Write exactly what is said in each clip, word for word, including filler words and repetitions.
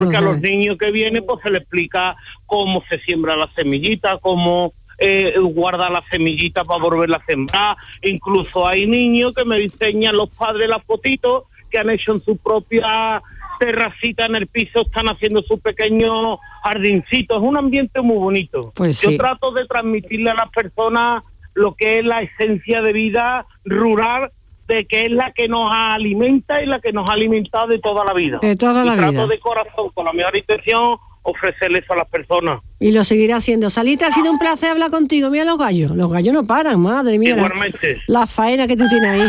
Porque a los niños que vienen pues se les explica cómo se siembra la semillita, cómo eh, guarda la semillita para volverla a sembrar. Incluso hay niños que me diseñan los padres las fotitos que han hecho en su propia terracita en el piso, están haciendo su pequeño jardincito. Es un ambiente muy bonito. Pues Yo sí. trato de transmitirle a las personas lo que es la esencia de vida rural, de que es la que nos alimenta y la que nos ha alimentado de toda la vida. De toda la y vida. trato de corazón, con la mejor intención, ofrecerle eso a las personas. Y lo seguirá haciendo. Salita, ha sido un placer hablar contigo. Mira los gallos. Los gallos no paran, madre mía. Igualmente. La, la faena que tú tienes ahí.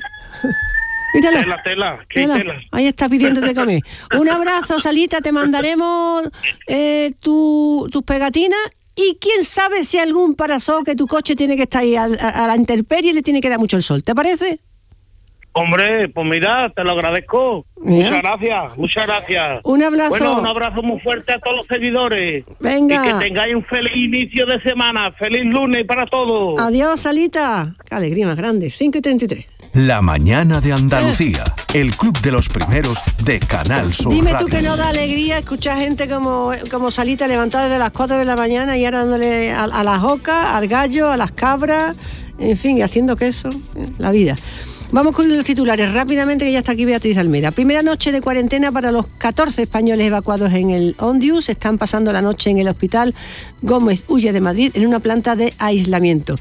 Míralo. Tela, tela, que hay Míralo. tela. Ahí está pidiéndote comer. Un abrazo, Salita. Te mandaremos eh, tu, tus pegatinas. Y quién sabe si algún parasol que tu coche tiene que estar ahí a, a, a la intemperie y le tiene que dar mucho el sol. ¿Te parece? Hombre, pues mira, te lo agradezco. Mira. Muchas gracias, muchas gracias. Un abrazo. Bueno, un abrazo muy fuerte a todos los seguidores. Venga. Y que tengáis un feliz inicio de semana. Feliz lunes para todos. Adiós, Salita. Qué alegría más grande. cinco y treinta y tres. La mañana de Andalucía, el club de los primeros de Canal Sur Dime Radio. tú que no da alegría escuchar gente como, como Salita levantada desde las cuatro de la mañana y ahora dándole a, a las ocas, al gallo, a las cabras, en fin, y haciendo queso, eh, la vida. Vamos con los titulares rápidamente, que ya está aquí Beatriz Almeida. Primera noche de cuarentena para los catorce españoles evacuados en el Ondius. Están pasando la noche en el hospital Gómez Ulla de Madrid en una planta de aislamiento.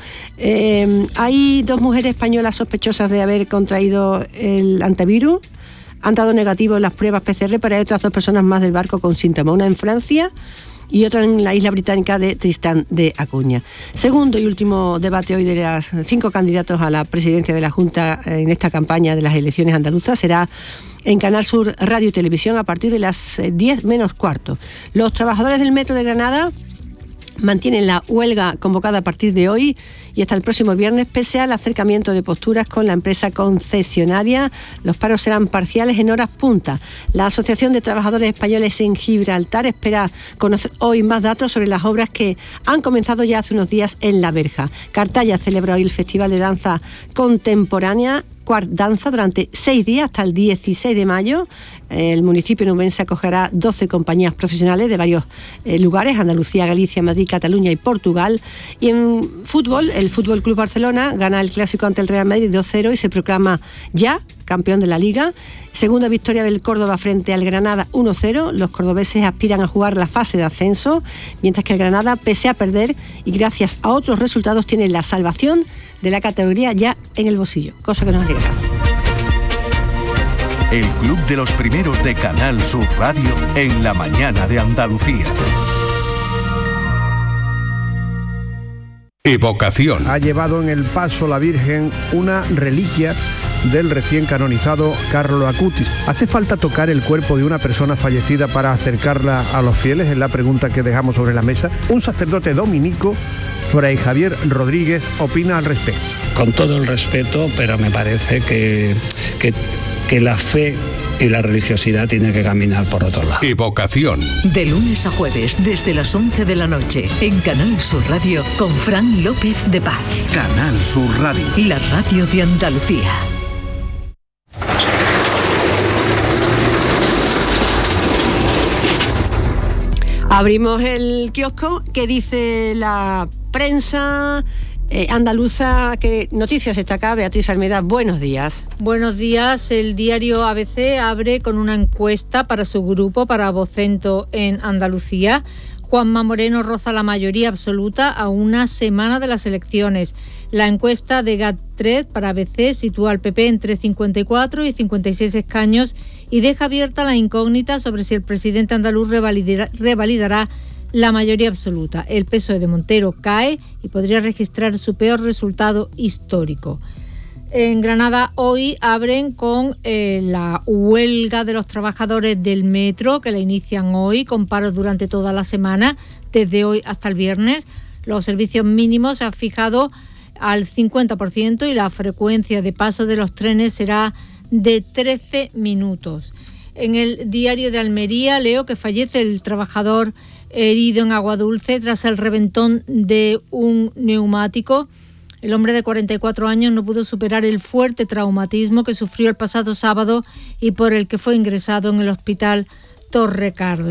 Eh, hay dos mujeres españolas sospechosas de haber contraído el antivirus. Han dado negativo en las pruebas P C R, pero hay otras dos personas más del barco con síntomas. Una en Francia y otra en la isla británica de Tristán de Acuña. Segundo y último debate hoy de los cinco candidatos a la presidencia de la Junta en esta campaña de las elecciones andaluzas será en Canal Sur Radio y Televisión a partir de las diez menos cuarto. Los trabajadores del Metro de Granada mantienen la huelga convocada a partir de hoy y hasta el próximo viernes, pese al acercamiento de posturas con la empresa concesionaria. Los paros serán parciales en horas punta. La Asociación de Trabajadores Españoles en Gibraltar espera conocer hoy más datos sobre las obras que han comenzado ya hace unos días en La Verja. Cartaya celebra hoy el Festival de Danza Contemporánea Quart Danza durante seis días hasta el dieciséis de mayo. El municipio nubense acogerá doce compañías profesionales de varios eh, lugares: Andalucía, Galicia, Madrid, Cataluña y Portugal. Y en fútbol, el Fútbol Club Barcelona gana el clásico ante el Real Madrid dos cero y se proclama ya campeón de la Liga. Segunda victoria del Córdoba frente al Granada uno cero. Los cordobeses aspiran a jugar la fase de ascenso, mientras que el Granada, pese a perder y gracias a otros resultados, tiene la salvación de la categoría ya en el bolsillo, cosa que nos alegra. El club de los primeros de Canal Sur Radio en la mañana de Andalucía. Evocación. Ha llevado en el paso la Virgen una reliquia del recién canonizado Carlo Acutis. ¿Hace falta tocar el cuerpo de una persona fallecida para acercarla a los fieles? Es la pregunta que dejamos sobre la mesa. Un sacerdote dominico, Fray Javier Rodríguez, opina al respecto. Con todo el respeto, pero me parece que, que, que la fe y la religiosidad tienen que caminar por otro lado. Evocación. De lunes a jueves, desde las once de la noche, en Canal Sur Radio, con Fran López de Paz. Canal Sur Radio. La radio de Andalucía. Abrimos el kiosco. ¿Qué dice la prensa eh, andaluza? ¿Qué noticias está acá? Beatriz Almeida, buenos días. Buenos días. El diario A B C abre con una encuesta para su grupo, para Vocento en Andalucía. Juanma Moreno roza la mayoría absoluta a una semana de las elecciones. La encuesta de GAT-Trade para A B C sitúa al P P entre cincuenta y cuatro y cincuenta y seis escaños y deja abierta la incógnita sobre si el presidente andaluz revalidará, revalidará la mayoría absoluta. El P S O E de Montero cae y podría registrar su peor resultado histórico. En Granada hoy abren con eh, la huelga de los trabajadores del metro, que la inician hoy, con paros durante toda la semana, desde hoy hasta el viernes. Los servicios mínimos se han fijado al cincuenta por ciento y la frecuencia de paso de los trenes será de trece minutos. En el diario de Almería leo que fallece el trabajador herido en Aguadulce tras el reventón de un neumático. El hombre de cuarenta y cuatro años no pudo superar el fuerte traumatismo que sufrió el pasado sábado y por el que fue ingresado en el hospital Torrecárdenas.